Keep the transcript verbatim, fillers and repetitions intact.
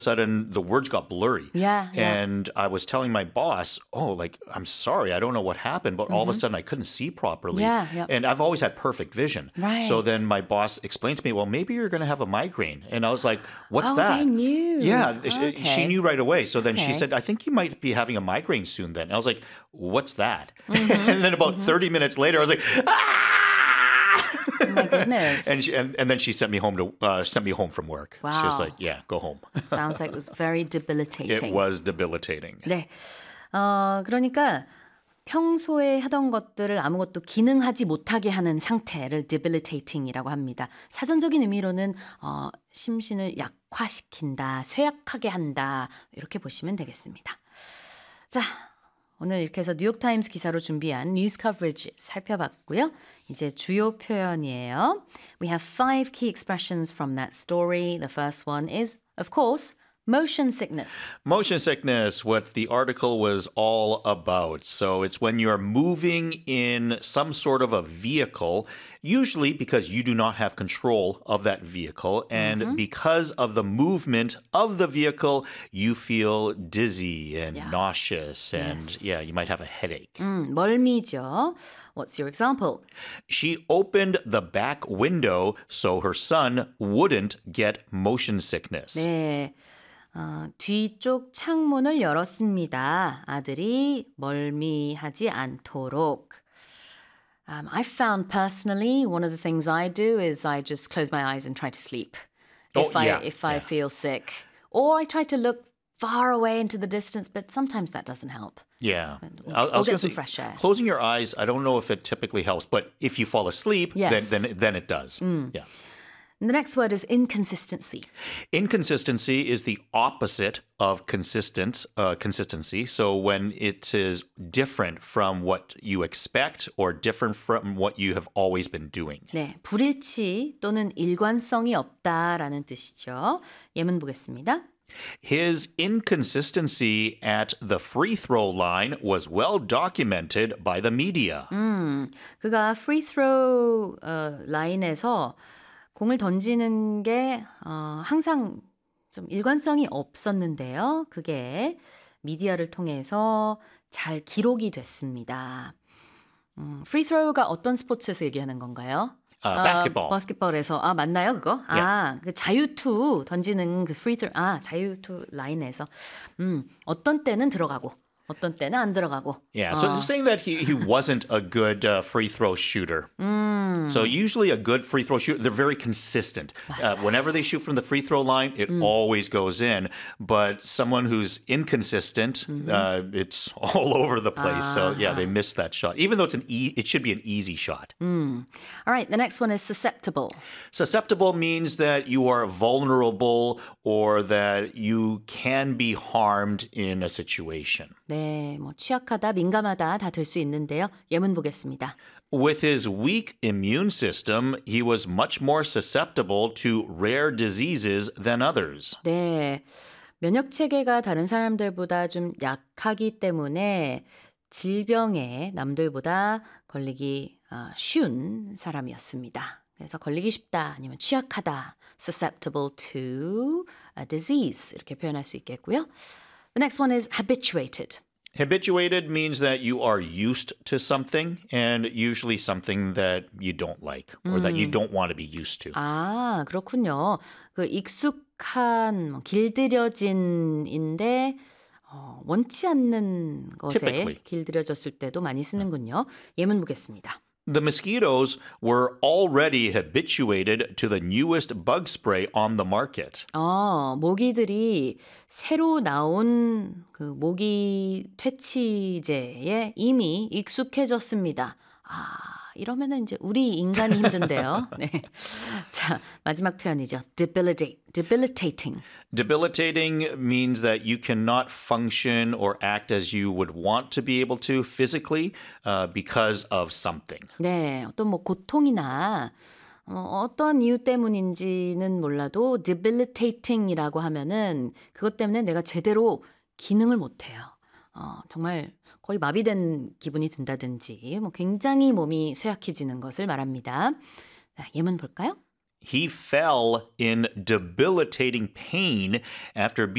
sudden the words got blurry. Yeah, yeah. And I was telling my boss, oh, like, I'm sorry, I don't know what happened, but all of a sudden I couldn't see properly. Yeah, yeah. And I've always had perfect vision. Right. So then my boss explained to me, well, maybe you're going to have a migraine. And I was like, what's oh, that? they knew. Yeah, she- Okay. she knew right away. So then she Okay. said, I think you might be having a migraine soon then. And I was like, what's that? And then about thirty minutes later, I was like, ah! Oh my goodness. and, she, and and then she sent me home to uh, sent me home from work. She was Wow. like, "Yeah, go home." Sounds like it was very debilitating. It was debilitating. 네. 어, 그러니까 평소에 하던 것들을 아무것도 기능하지 못하게 하는 상태를 debilitating이라고 합니다. 사전적인 의미로는 어, 심신을 약화시킨다, 쇠약하게 한다 이렇게 보시면 되겠습니다. 자, 오늘 이렇게 해서 뉴욕타임스 기사로 준비한 뉴스 커버리지 살펴봤고요. 이제 주요 표현이에요. We have five key expressions from that story. The first one is, of course, motion sickness. Motion sickness, what the article was all about. So it's when you're moving in some sort of a vehicle, usually because you do not have control of that vehicle. And mm-hmm. because of the movement of the vehicle, you feel dizzy and yeah. nauseous. And yes. yeah, you might have a headache. 음, 멀미죠. What's your example? She opened the back window so her son wouldn't get motion sickness. 네. 어, 뒤쪽 창문을 열었습니다. 아들이 멀미하지 않도록. Um, I found personally one of the things I do is I just close my eyes and try to sleep if oh, I yeah, if I yeah. feel sick, or I try to look far away into the distance, but sometimes that doesn't help. Yeah. We'll, I, I we'll was get gonna some say, fresh air. Closing your eyes, I don't know if it typically helps, but if you fall asleep, Yes. then, then, then it does. Mm. Yeah. The next word is inconsistency. Inconsistency is the opposite of consistent uh, consistency. So when it is different from what you expect or different from what you have always been doing. 네, 불일치 또는 일관성이 없다라는 뜻이죠. 예문 보겠습니다. His inconsistency at the free throw line was well documented by the media. 음, 그가 free throw 어, 라인에서 공을 던지는 게 어, 항상 좀 일관성이 없었는데요. 그게 미디어를 통해서 잘 기록이 됐습니다. 음, 프리트로우가 어떤 스포츠에서 얘기하는 건가요? Uh, basketball. 아, 바스켓볼에서 아 맞나요 그거? Yeah. 아, 그 자유투 던지는 그 프리트로 아 자유투 라인에서 음, 어떤 때는 들어가고 어떤 때는 안 들어가고. Yeah, so 어. it's saying that he, he wasn't a good uh, free throw shooter. 음. So usually a good free throw shooter, they're very consistent. Uh, whenever they shoot from the free throw line, it 음. always goes in. But someone who's inconsistent, mm-hmm. uh, it's all over the place. 아. So yeah, they missed that shot. Even though it's an e- it should be an easy shot. 음. All right, the next one is susceptible. Susceptible means that you are vulnerable or that you can be harmed in a situation. 네, 뭐 취약하다, 민감하다 다 될 수 있는데요. 예문 보겠습니다. With his weak immune system, he was much more susceptible to rare diseases than others. 네, 면역 체계가 다른 사람들보다 좀 약하기 때문에 질병에 남들보다 걸리기 어, 쉬운 사람이었습니다. 그래서 걸리기 쉽다 아니면 취약하다, susceptible to a disease 이렇게 표현할 수 있겠고요. The next one is habituated. Habituated means that you are used to something and usually something that you don't like or 음. that you don't want to be used to. 아, 그렇군요. 그 익숙한, 뭐 길들여진인데 어, 원치 않는 것에 Typically. 길들여졌을 때도 많이 쓰는군요. 예문 보겠습니다. The mosquitoes were already habituated to the newest bug spray on the market. 어, 모기들이 새로 나온 그 모기 퇴치제에 이미 익숙해졌습니다. 아, 이러면은 이제 우리 인간이 힘든데요. 네. 자, 마지막 표현이죠. debilitate, debilitating. Debilitating means that you cannot function or act as you would want to be able to physically uh, because of something. 네, 어떤 뭐 고통이나 어, 어떤 이유 때문인지는 몰라도 debilitating이라고 하면은 그것 때문에 내가 제대로 기능을 못해요. 어, 정말 거의 마비된 기분이 든다든지 뭐 굉장히 몸이 쇠약해지는 것을 말합니다. 자, 예문 볼까요? He fell in debilitating pain after being